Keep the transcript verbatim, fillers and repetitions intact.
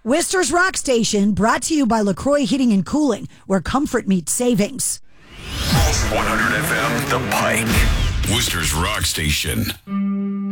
Worcester's Rock Station, brought to you by LaCroix Heating and Cooling, where comfort meets savings. one hundred F M, The Pike. Worcester's Rock Station.